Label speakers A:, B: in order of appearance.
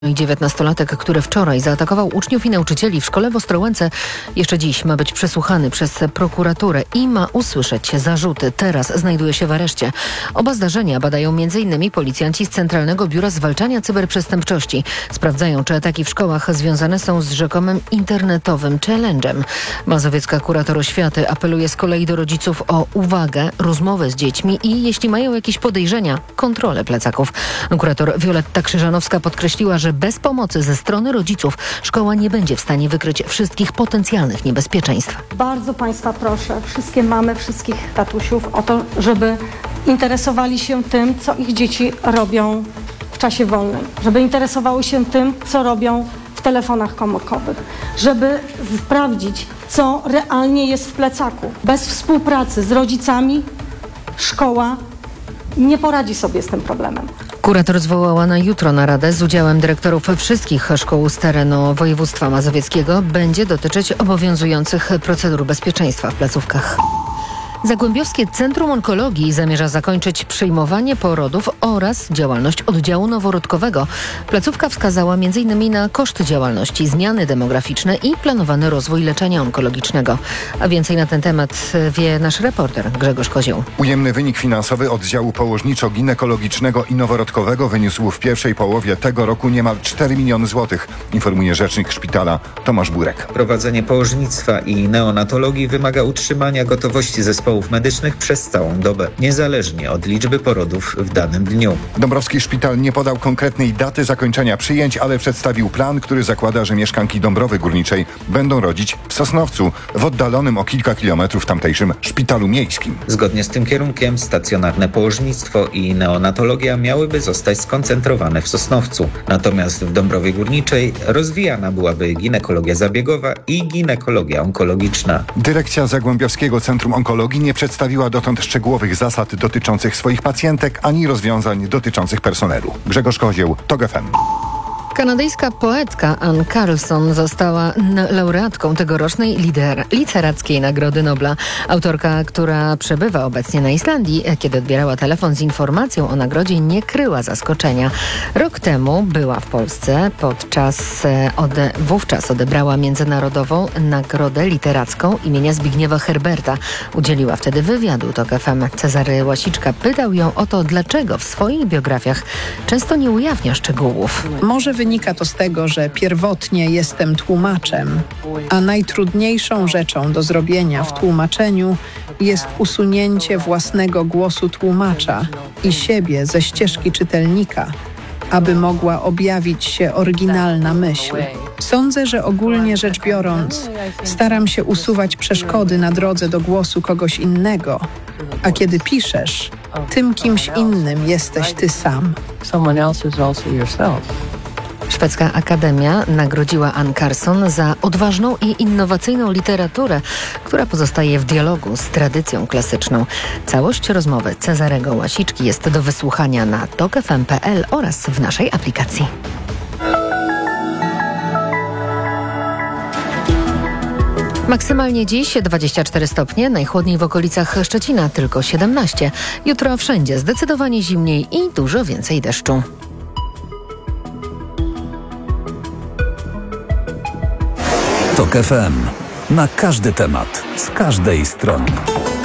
A: 19-latek, który wczoraj zaatakował uczniów i nauczycieli w szkole w Ostrołęce, jeszcze dziś ma być przesłuchany przez prokuraturę i ma usłyszeć zarzuty. Teraz znajduje się w areszcie. Oba zdarzenia badają m.in. policjanci z Centralnego Biura Zwalczania Cyberprzestępczości. Sprawdzają, czy ataki w szkołach związane są z rzekomym internetowym challenge'em. Mazowiecka kurator oświaty apeluje z kolei do rodziców o uwagę, rozmowę z dziećmi i jeśli mają jakieś podejrzenia, kontrolę plecaków. Kurator Wioletta Krzyżanowska podkreśliła, że bez pomocy ze strony rodziców szkoła nie będzie w stanie wykryć wszystkich potencjalnych niebezpieczeństw.
B: Bardzo Państwa proszę, wszystkie mamy, wszystkich tatusiów o to, żeby interesowali się tym, co ich dzieci robią w czasie wolnym. Żeby interesowały się tym, co robią w telefonach komórkowych. Żeby sprawdzić, co realnie jest w plecaku. Bez współpracy z rodzicami szkoła nie poradzi sobie z tym problemem.
A: Kurator zwołała na jutro naradę z udziałem dyrektorów wszystkich szkół z terenu województwa mazowieckiego. Będzie dotyczyć obowiązujących procedur bezpieczeństwa w placówkach. Zagłębiowskie Centrum Onkologii zamierza zakończyć przyjmowanie porodów oraz działalność oddziału noworodkowego. Placówka wskazała m.in. na koszty działalności, zmiany demograficzne i planowany rozwój leczenia onkologicznego. A więcej na ten temat wie nasz reporter Grzegorz Kozioł.
C: Ujemny wynik finansowy oddziału położniczo-ginekologicznego i noworodkowego wyniósł w pierwszej połowie tego roku niemal 4 miliony złotych, informuje rzecznik szpitala Tomasz Burek.
D: Prowadzenie położnictwa i neonatologii wymaga utrzymania gotowości zespołów medycznych przez całą dobę, niezależnie od liczby porodów w danym dniu.
C: Dąbrowski Szpital nie podał konkretnej daty zakończenia przyjęć, ale przedstawił plan, który zakłada, że mieszkanki Dąbrowy Górniczej będą rodzić w Sosnowcu, w oddalonym o kilka kilometrów tamtejszym szpitalu miejskim.
D: Zgodnie z tym kierunkiem stacjonarne położnictwo i neonatologia miałyby zostać skoncentrowane w Sosnowcu. Natomiast w Dąbrowie Górniczej rozwijana byłaby ginekologia zabiegowa i ginekologia onkologiczna.
C: Dyrekcja Zagłębiowskiego Centrum Onkologii nie przedstawiła dotąd szczegółowych zasad dotyczących swoich pacjentek ani rozwiązań dotyczących personelu. Grzegorz Kozieł, TOG FM.
A: Kanadyjska poetka Ann Carlson została laureatką tegorocznej literackiej Nagrody Nobla. Autorka, która przebywa obecnie na Islandii, kiedy odbierała telefon z informacją o nagrodzie, nie kryła zaskoczenia. Rok temu była w Polsce, wówczas odebrała Międzynarodową Nagrodę Literacką imienia Zbigniewa Herberta. Udzieliła wtedy wywiadu TOG FM. Cezary Łasiczka pytał ją o to, dlaczego w swoich biografiach często nie ujawnia szczegółów.
E: Może wynika to z tego, że pierwotnie jestem tłumaczem, a najtrudniejszą rzeczą do zrobienia w tłumaczeniu jest usunięcie własnego głosu tłumacza i siebie ze ścieżki czytelnika, aby mogła objawić się oryginalna myśl. Sądzę, że ogólnie rzecz biorąc, staram się usuwać przeszkody na drodze do głosu kogoś innego, a kiedy piszesz, tym kimś innym jesteś ty sam.
A: Szwedzka Akademia nagrodziła Ann Carlson za odważną i innowacyjną literaturę, która pozostaje w dialogu z tradycją klasyczną. Całość rozmowy Cezarego Łasiczki jest do wysłuchania na tokfm.pl oraz w naszej aplikacji. Maksymalnie dziś 24 stopnie, najchłodniej w okolicach Szczecina tylko 17. Jutro wszędzie zdecydowanie zimniej i dużo więcej deszczu.
F: TOG FM. Na każdy temat, z każdej strony.